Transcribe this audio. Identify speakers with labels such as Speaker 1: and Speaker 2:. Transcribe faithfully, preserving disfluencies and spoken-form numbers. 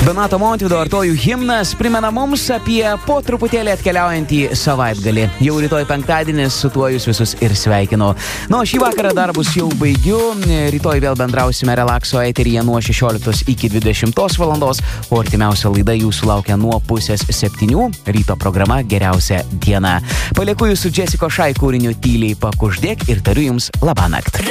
Speaker 1: Donato Montvydo Artojų himnas primena mums apie po truputėlį atkeliaujantį savaitgalį. Jau rytoj penktadienis, su tuo jūs visus ir sveikinu. Nu, šį vakarą darbus jau baigiu. Rytoj vėl bendrausime Relakso eteryje nuo šešioliktos iki dvidešimtos valandos, o artimiausia laida jūsų laukia nuo pusės septynių. Ryto programa Geriausia diena. Palieku jūsų Jessica Shy kūriniu Tyliai pakuždėk ir tariu jums labanakt.